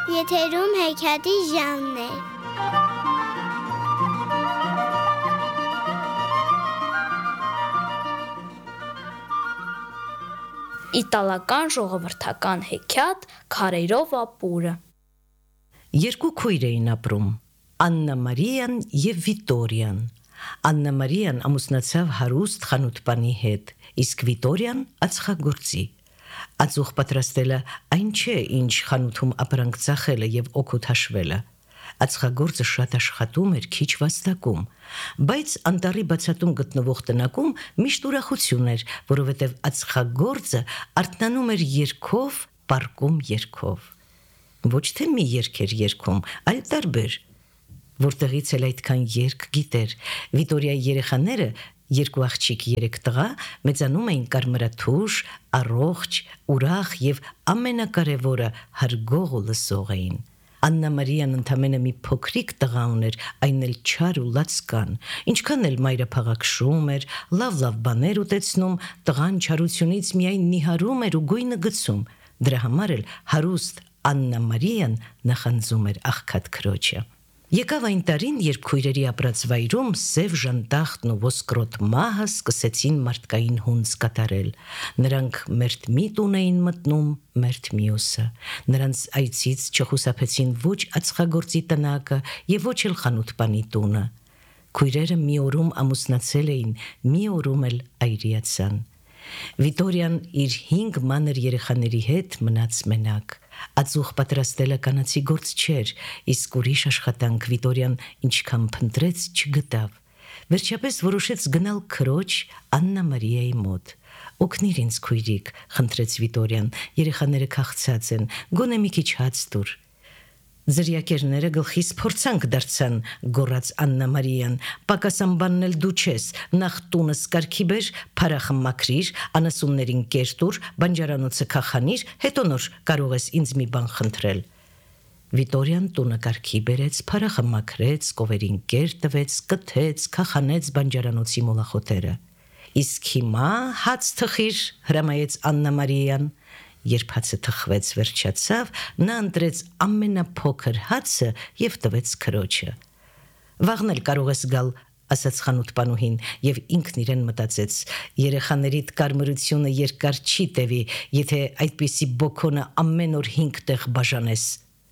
Եթերում հեքիաթի ժանրն է։ Իտալական ժողովրդական հեքիաթ «Քարերով ապուրը»։ Երկու քույր էին ապրում՝ Աննա Մարիան եւ Վիտորիան։ Աննա Մարիան ամուսնացավ հարուստ խանութպանի հետ, իսկ Վիտորիան ածխագործի։ Ածուխ պատրաստելը այն չէ, ինչ խանութում ապրանք ծախելը եւ օգուտ հաշվելը։ Ածխագործը շատ աշխատում էր, քիչ վաստակում, բայց անտառի բացատում գտնվող տնակում միշտ ուրախություն էր, որովհետև ածխագործը արթնանում էր երգով, պառկում երգով։ Ոչ թե մի երգ էր երգում, այլ տարբեր։ Որտեղից էլ այդքան երգ գիտեր։ Վիտորիայի երեխաները, երկու աղջիկ, 3 տղա, մեծանում էին կարմրաթուշ, առողջ, ուրախ եւ ամենակարևորը հարգող ու լսող էին։ Աննա Մարիան ընդամենը մի փոքրիկ տղա ուներ, այն էլ չար ու լացկան։ Ինչքան էլ մայրը փաղաքշում էր, լավ բաներ ուտեցնում, տղան չարությունից միայն նիհարում էր ու գույնը գցում։ Դրա համար էլ հարուստ Աննա Մարիան նախանձում էր աղքատ քրոջը։ Եկավ այն տարին, երբ քույրերի ապրած վայրում սև ժանտախտն ու ոսկրոտ մահը սկսեցին մարդկային հունձ կատարել։ Նրանք մերթ մի տուն էին մտնում, մերթ մյուսը։ Նրանց այցից չխուսափեցին ոչ ածխագործի տնակը եւ ոչ էլ խանութպանի տունը։ Քույրերը մի օրում ամուսնացել էին, մի օրում էլ այրիացան։ Վիտորիան իր 5 մանր երեխաների հետ մնաց մենակ։ Ածուխ պատրաստելը կանացի գործ չէր, իսկ ուրիշ աշխատանք Վիտորիան ինչքան փնտրեց չգտավ։ Վերջապես որոշեց գնալ քրոջ Աննա Մարիայի մոտ։ «Օգնիր ինձ, քույրիկ», խնդրեց Վիտորիան, երեխաները քաղցած են, գոնե մի քիչ հաց տուր։ «Ձրիակերները գլխիս փորձանք դարձան», գոռաց Աննա Մարիան, «պակասան բանն էլ դու չես, նախ տունս կարգի բեր, փարախը մաքրիր, անասուններին կեր տուր, բանջարանոցը քախանիր, հետո նոր կարող ես ինձ մի բան խնդրել»։ Վիտորիան տունը կարգի բերեց, փարախը մաքրեց, կովերին կեր տվեց, կթեց, քախանեց բանջարանոցի մոլախոտերը։ «Իսկ հիմա հաց թխիր», հրամայեց Աննա Մարիան։ Երբ հացը թխվեց, վերջացավ, նա ընտրեց ամենափոքր հացը եւ տվեց քրոջը։ «Վաղն էլ կարող ես գալ», ասաց խանութպանուհին, եւ ինքն իրեն մտածեց. երեխաներիդ կարմրությունը երկար չի տևի, եթե այդպիսի բոքոնը ամեն օր 5 տեղ բաժանես։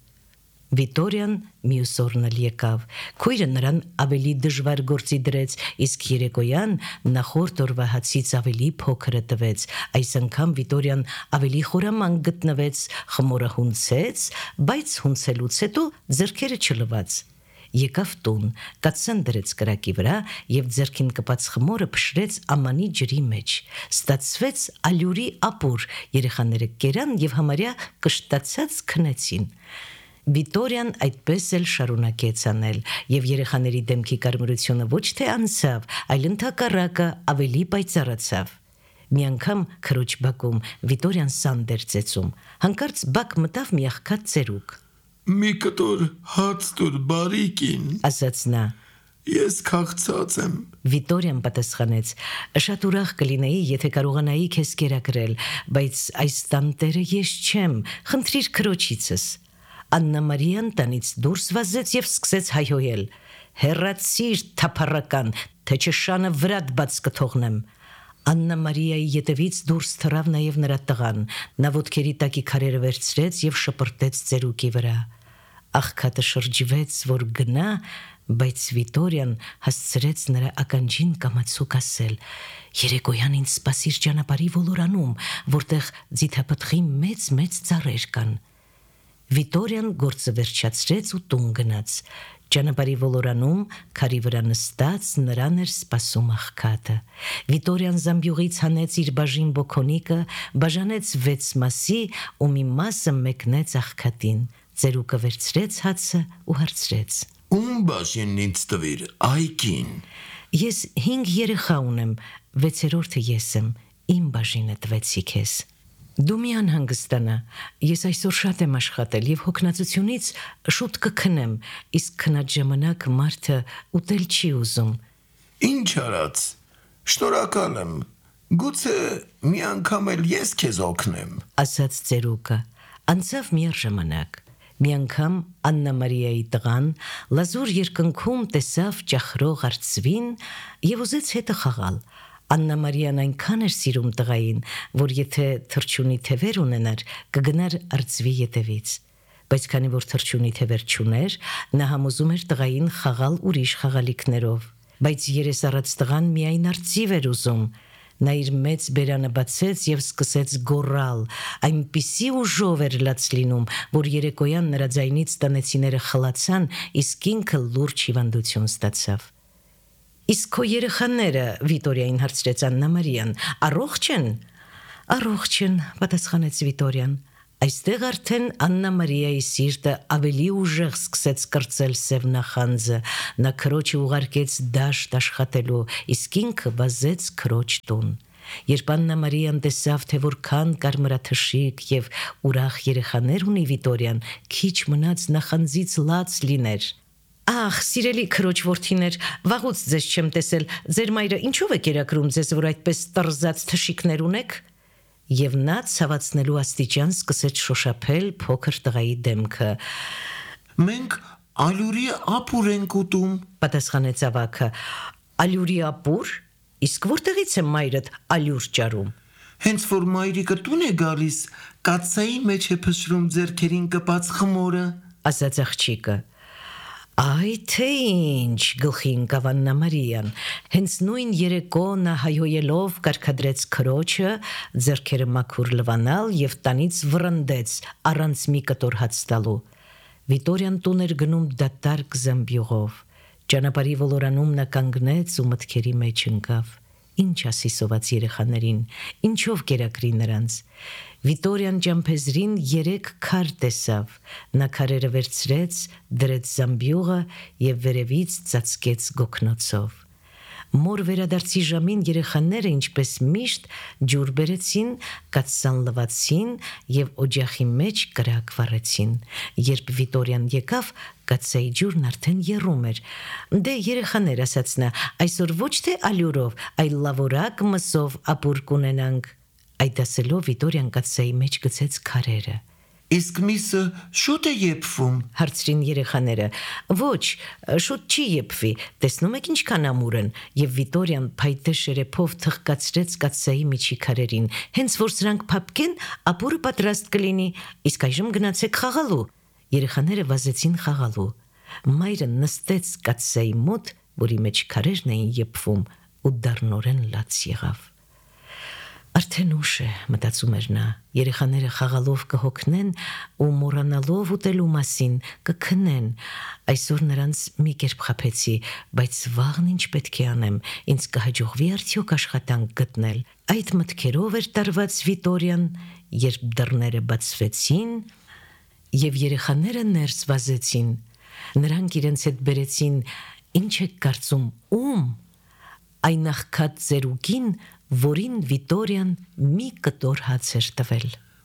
Վիտորիան մյուս օրն էլ եկավ։ Քույրը նրան ավելի դժվար գործի դրեց, իսկ երեկոյան նախորդ օրվա հացից ավելի փոքրը տվեց։ Այս անգամ Վիտորիան ավելի խորամանկ գտնվեց, խմորը հունցեց, բայց հունցելուց հետո ձեռքերը չլված։ Եկավ տուն, կաթսան դրեց կրակի վրա եւ ձեռքին կպած խմորը փշրեց ամանի ջրի մեջ։ Ստացվեց ալյուրի ապուր, երեխաները կերան եւ համարյա կշտացած քնեցին։ Վիտորիան այդպես էլ շարունակեց անել, եւ երեխաների դեմքի կարմրությունը ոչ թե անցավ, այլ ընդհակառակը ավելի պայծառացավ։ Մի անգամ քրոջ բակում Վիտորիան սանդ էր ծեծում, հանկարծ բակ մտավ մի աղքատ ծերուկ։ «Մի կտոր հաց տուր, բարիկին», ասաց նա։ «Ես քաղցած եմ»։ Վիտորիան պատասխանեց. «Շատ ուրախ կլինեի, եթե կարողանայի քեզ կերակրել, բայց այս տանտերը ես չեմ, խնդրիր քրոջիցս»։ Աննա Մարիան տնից դուրս վազեց եւ սկսեց հայհոյել. «Հեռացիր, թափառական, թե չշանը վրատ բաց կթողնեմ»։ Աննա Մարիայի ետևից դուրս թռավ նաեւ նրա տղան։ Նա ոտքերի տակի քարերը վերցրեց եւ շպրտեց ծերուկի վրա։ Աղքատը շրջվեց, որ գնա, բայց Վիտորիան հասցրեց նրա ականջին կամացուկ ասել. «Երեկոյան ինձ սպասիր ճանապարհի ոլորանում, որտեղ ձիթապտղի մեծ ծառեր կան»։ Վիտորիան գործը վերջացրեց ու տուն գնաց։ Ճանապարհի ոլորանում քարի վրա նստած նրան էր սպասում աղքատը։ Վիտորիան զամբյուղից հանեց իր բաժին բոքոնիկը, բաժանեց 6 մասի ու մի մասը մեկնեց աղքատին։ Ծերուկը վերցրեց հացը ու հարցրեց. «Ում բաժինն ինձ տվիր, այկին»։ «Ես 5 երեխա ունեմ, 6-րդը ես եմ, իմ բաժինը տվեցի քեզ»։ «Դու մի անհանգստանա, ես այսօր շատ եմ աշխատել եւ հոգնածությունից շուտ կքնեմ, իսկ քնած ժամանակ մարդը ուտել չի ուզում»։ «Ինչ արած, շնորհակալ եմ, գուցե մի անգամ էլ ես քեզ օգնեմ», ասաց ծերուկը։ Անցավ մի ժամանակ։ Մի անգամ Աննա Մարիայի տղան լազուր երկնքում տեսավ ճախրող արծվին եւ ուզեց հետը խաղալ։ Աննա Մարիան այնքան էր սիրում տղային, որ եթե թռչունի թևեր ունենար, կգնար արծվի ետևից։ Բայց քանի որ թռչունի թևեր չուներ, նա համոզում էր տղային խաղալ ուրիշ խաղալիքներով։ Բայց երեսառած տղան միայն արծիվ էր ուզում։ Նա իր մեծ բերանը բացեց եւ սկսեց գոռալ, այնպիսի ուժով էր լաց լինում, որ երեկոյան նրա ձայնից տնեցիները խլացան, իսկ ինքը լուրջ հիվանդություն ստացավ։ Իսկ քո երեխաները, Վիտորիային հարցրեց Աննա Մարիան, առողջ են։ Առողջ են, պատասխանեց Վիտորիան։ Այստեղ արդեն Աննա Մարիայի սիրտը ավելի ուժեղ սկսեց կրծել սև նախանձը, նա քրոջը ուղարկեց դաշտ աշխատելու, իսկ ինքը վազեց քրոջ տուն։ Երբ Աննա Մարիան տեսավ, թե որքան կարմրաթշիկ եւ ուրախ երեխաներ ունի Վիտորիան, քիչ մնաց նախանձից լաց լիներ։ Ախ, սիրելի քրոջ որդիներ, վաղուց ձեզ չեմ տեսել, ձեր մայրը ինչով է կերակրում ձեզ, որ այդպես տռզած թշիկներ ունեք։ Եվ նա ցավացնելու աստիճան սկսեց շոշափել փոքր տղայի դեմքը։ Մենք ալյուրի ապուր ենք ուտում, Պատասխանեց ավագը։ Ալյուրի ապուր։ Իսկ որտեղից է մայրդ ալյուր ճարում։ հենց որ մայրիկը տուն է գալիս, կաթսայի մեջ է փշրում ձեռքերին կպած խմորը։ Ասաց աղջիկը։ Այ թե ինչ, գլխի ընկավ Աննա Մարիան։ Հենց նույն երեկո նա հայհոյելով կարգադրեց քրոջը, ձեռքերը մաքուր լվանալ եւ տանից վռնդեց առանց մի կտոր հաց տալու։ Վիտորիան տուն էր գնում դատարկ զամբյուղով։ Ճանապարհի ոլորանում նա կանգնեց ու մտքերի մեջ ընկավ։ Ինչ ասի սոված երեխաներին, ինչով կերակրի նրանց։ Վիտորիան ջամփեզրին 3 քար տեսավ։ Նա քարերը վերցրեց, դրեց զամբյուղը եւ վերևից ծածկեց գոգնոցով։ Մոր վերադարձի ժամին երեխաները ինչպես միշտ ջուր բերեցին, կաթսան լվացին եւ օջախի մեջ կրակ վառեցին։ Երբ Վիտորիան եկավ, կաթսայի ջուրն արդեն եռում էր։ Դե երեխաներ, ասաց նա, այսօր ոչ թե ալյուրով, այլ լավորակ մսով ապուր կունենանք։ Այդ ասելով Վիտորիան կաթսայի մեջ գցեց քարերը։ Իսկ միսը շուտ է եփվում, Հարցրին երեխաները։ Ոչ, շուտ չի եփվի, տեսնում եք ինչքան ամուր են։ Եվ Վիտորիան փայտե շերեփով թխկացրեց կաթսայի միջի քարերին։ Հենց որ սրանք փափկեն, ապուրը պատրաստ կլինի, իսկ այժմ գնացեք խաղալու։ Երեխաները վազեցին խաղալու։ Մայրը նստեց կաթսայի մոտ, որի մեջ քարերն էին եփվում, ու դառնորեն լաց եղավ։ Արդեն ուշ է, մտածում էր նա, երեխաները խաղալով կհոգնեն ու մոռանալով ուտելու մասին կքնեն։ Այսօր նրանց մի կերպ խաբեցի, բայց վաղն ինչ պետք է անեմ, ինձ կհաջողվի արդյոք աշխատանք գտնել։ Այդ մտքերով էր տարված Վիտորիան, երբ դռները բացվեցին եւ երեխաները ներս վազեցին։ Նրանք իրենց հետ բերեցին, ինչ եք կարծում, ում։ Այն աղքատ ծերուկին, որին Վիտորիան մի կտոր հաց էր տվել։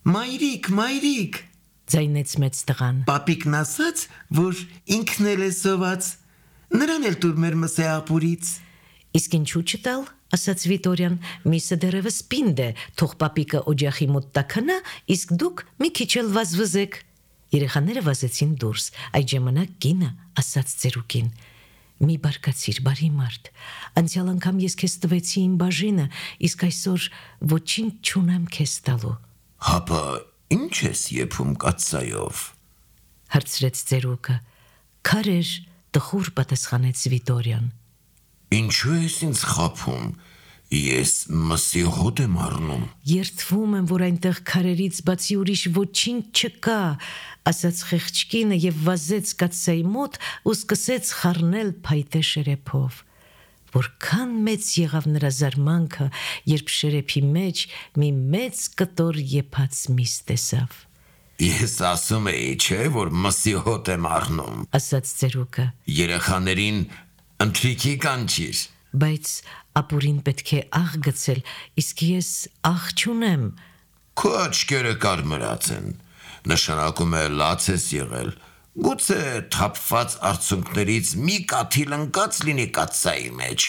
Մայրիկ, Ձայնեց մեծ տղան։ պապիկն ասաց, որ ինքն էլ է սոված, նրան էլ տուր մեր մսե ապուրից։ Իսկ ինչու չտալ, ասաց Վիտորիան, միսը դեռևս պինդ է, թող պապիկը օջախի մոտ տաքանա, իսկ դուք մի քիչ էլ վազվզեք։ Երեխաները վազեցին դուրս, այդ ժամանակ կինը ասաց ծերուկին. Մի բարկացիր, բարի մարդ, անցյալ անգամ ես քեզ տվեցի իմ բաժինը, իսկ այսօր ոչինչ չունեմ քեզ տալու։ Հապա ինչ ես եփում կաթսայով։ Հարցրեց ծերուկը։ Քարեր, տխուր պատասխանեց Վիտորիան։ Ինչու ես ինձ խափում։ Ես մսի հոտ եմ առնում։ Երդվում եմ, որ այնտեղ քարերից բացի ուրիշ ոչինչ չկա, ասաց խեղճկինը եւ վազեց կաթսայի մոտ ու սկսեց խառնել փայտե շերեփով։ Որքան մեծ եղավ նրա զարմանքը, երբ շերեփի մեջ մի մեծ կտոր եփած միս տեսավ։ Ես ասում էի, չէ, որ մսի հոտ եմ առնում, ասաց ծերուկը։ Երեխաներին ընթրիքի կանչիր։ Բայց ապուրին պետք է աղ գցել, իսկ ես աղ չունեմ։ Քո աչքերը կարմրած են, նշանակում է լաց ես եղել։ Գուցե թափված արցունքներից մի կաթիլ ընկած լինի կաթսայի մեջ։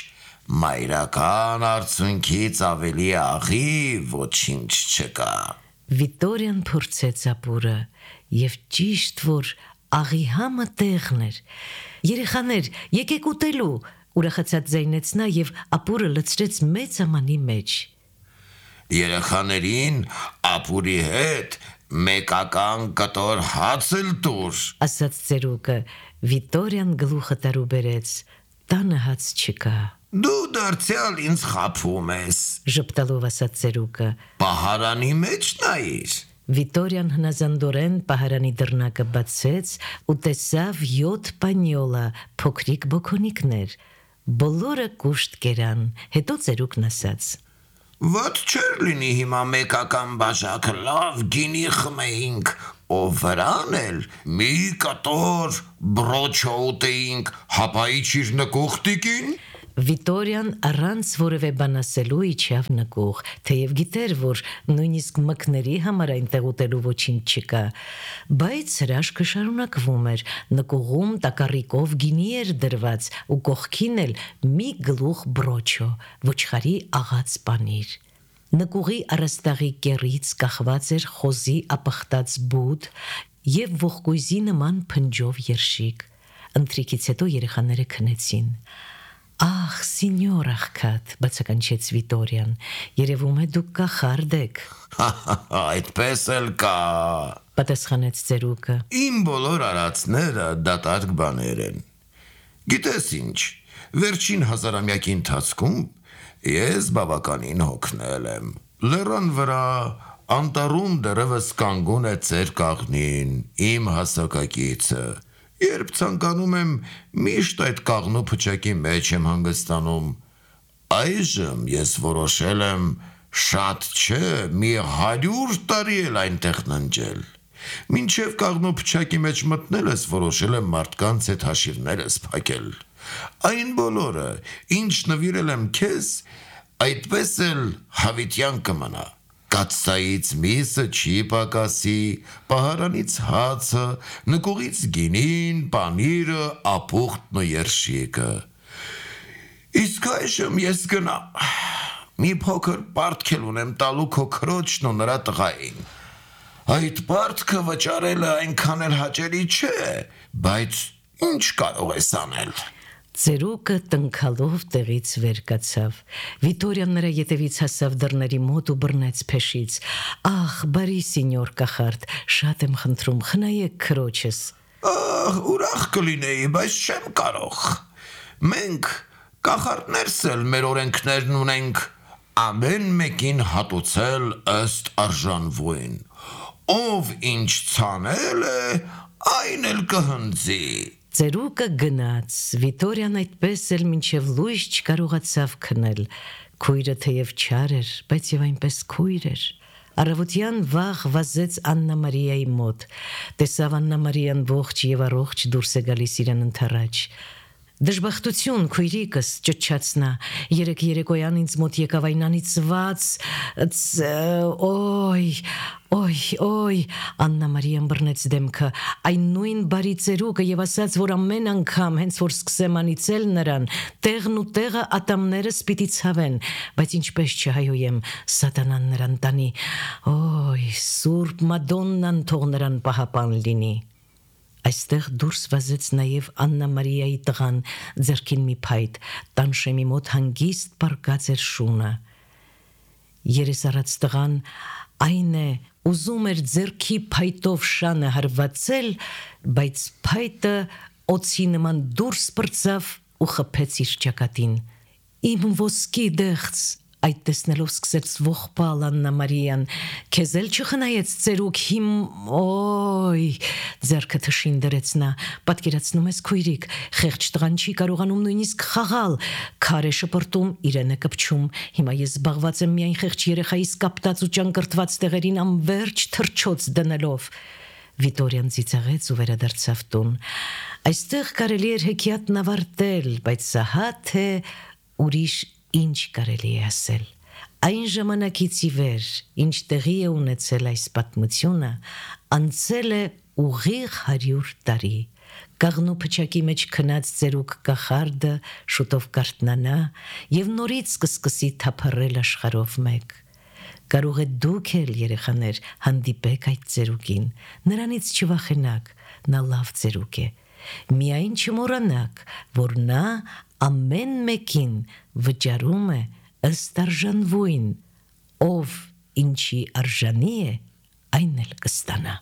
Մայրական արցունքից ավելի աղի ոչինչ չկա։ Վիտորիան փորձեց ապուրը Եվ ճիշտ որ աղի համը տեղն էր։ Երեխաներ, եկեք ուտելու, ուրախացած ձայնեց նա եւ ապուրը լցրեց մեծ ամանի մեջ։ Երեխաներին ապուրի հետ մեկական կտոր հաց էլ տուր, ասաց ծերուկը։ Վիտորիան գլուխը տարու բերեց։ Տանը հաց չկա։ դու դարձյալ ինձ խափում ես, Ժպտալով ասաց ծերուկը։ պահարանի մեջ նայիր, Վիտորիան հնազանդորեն պահարանի դռնակը բացեց ու տեսավ 7 պանյոլա, փոքրիկ բոքոնիկներ։ Բոլորը կուշտ կերան, հետո ծերուկն ասաց. ված չեր լինի հիմա մեկական բաժակը լավ գինի խմեինք, ով վրան էլ մի կտոր բրոչո ուտեինք, հապայիչիր նկուղ տիկին, Վիտորիան առանց որևէ բան ասելու իջավ նկուղ, թեև գիտեր, որ նույնիսկ մկների համար այնտեղ ուտելու ոչինչ չկա, բայց հրաշքը շարունակվում էր, նկուղում տակառիկով գինի էր դրված ու կողքին էլ մի գլուխ բրոչո, ոչխարի աղած պանիր։ Նկուղի առաստաղի կեռից կախված էր խոզի ապխտած բուդ եւ ողկույզի նման փնջով երշիկ։ Ընթրիքից հետո երեխաները քնեցին։ Ահ, սինյոր աղքատ, բացականչեց Վիտորիան, երևում է դուք կախարդ եք, այդպես էլ կա, պատասխանեց ծերուկը։ իմ բոլոր արածները դատարկ բաներ են, գիտես ինչ, վերջին հազարամյակի ընթացքում ես բավականին հոգնել եմ, լեռան վրա անտառում դեռևս կանգուն է ծեր կաղնին, իմ հասակակիցը, երբ ցանկանում եմ միշտ այդ կաղնու փչակի մեջ եմ հանգստանում, այժմ ես որոշել եմ շատ չէ, մի 100 տարի էլ այնտեղ ննջել, մինչև կաղնու փչակի մեջ մտնել ես որոշել եմ մարդկանց հետ հաշիվներս փակել, այն բոլորը, ինչ նվիրել եմ քեզ, այդպես էլ հավիտյան կմնա, կաթսայից միսը չի պակասի, պահարանից հացը, նկուղից գինին, պանիրը, ապուխտն ու երշիկը, իսկ այժմ ես գնամ, մի փոքր պարտքել ունեմ տալու քո քրոջն ու նրա տղային, այդ պարտքը վճարելը այնքան էլ հաճելի չէ, բայց ինչ կարող ես անել, Ծերուկը տնքալով տեղից վեր կացավ, Վիտորիան նրա ետևից հասավ դռների մոտ ու բռնեց փեշից, ահ, բարի սինյոր կախարդ, շատ եմ խնդրում, խնայեք քրոջս, ահ, ուրախ կլինեի, բայց չեմ կարող, մենք կախարդներս էլ մեր օրենքներն ունենք, ամեն մեկին հատուցել ըստ արժանվույն, ով ինչ ցանել է, այն էլ կհնձի, Ծերուկը գնաց, Վիտորիան այդպես էլ մինչև լույս չկարողացավ քնել, քույրը թեև չար էր, բայց եւ այնպես քույր էր, առավոտյան վաղ վազեց Աննա Մարիայի մոտ, տեսավ Աննա Մարիան ողջ եւ առողջ դուրս է գալիս իրեն ընթառաջ, Դժբախտություն, քույրիկս, ճչաց նա, երեկ երեկոյան ինձ մոտ եկավ այն անիծված, օй, Աննա Մարիան բռնեց դեմքը, այն նույն բարի ծերուկը եւ ասաց, որ ամեն անգամ, հենց որ սկսեմ անիծել նրան, տեղն ու տեղը ատամներս պիտի ցավեն, բայց ինչպես չհայոյեմ, սատանան նրան տանի, օй, Սուրբ Մադոննան թող նրան պահապան լինի։ Այստեղ դուրս վազեց նաև Աննա Մարիայի տղան, ձեռքին մի փայտ, տանշեմի մոտ հանգիստ պառկած էր շունը։ Երես տղան այն է, ուզում էր ձեռքի փայտով շանը հարվածել, բայց փայտը օծի նման դուրս պրծավ ու խփեց իր ճակատին։ Իմ ոսկի դեղց, այդ տեսնելով սկսեց ողբալ Աննա Մարիան, քեզ էլ չխնայեց ծերուկ օй, ձեռքը թշին դրեց նա, պատկերացնում ես քույրիկ, խեղճ տղան չի կարողանում նույնիսկ խաղալ, քար է շպրտում, իրեն է կպչում, հիմա ես զբաղված եմ միայն խեղճ երեխայիս կապտած ու ճանկրտված տեղերին անverջ թռչոց դնելով։ Վիտորիան ծիծաղեց ու վերադարձավ տուն։ Այստեղ կարելի էր հեքիաթն ավարտել, բայց սահա թե ուրիշ ինչ կարելի է ասել։ Այն ժամանակից ի վեր, ինչ տեղի է ունեցել այս պատմությունը, անցել է ուղիղ 100 տարի։ Կաղնու փչակի մեջ քնած ծերուկ կախարդը շուտով կարթնանա եւ նորից կսկսի թափառել աշխարհով մեկ։ Կարող է դուք էլ երեխաներ հանդիպեք այդ ծերուկին, նրանից չվախենաք, նա լավ ծերուկ է։ Միայն չմոռանաք, որ նա ամեն մեկին վճարում է ըստ արժանվույն, ով ինչի արժանի է, այն էլ կստանա։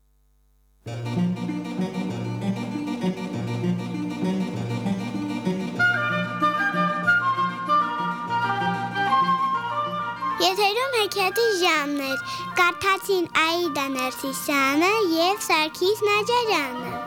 Եթերում հեքիաթի ժամն էր, կարդացին Աիդա Ներսիսյանը և Սարգիս Նաջարյանը։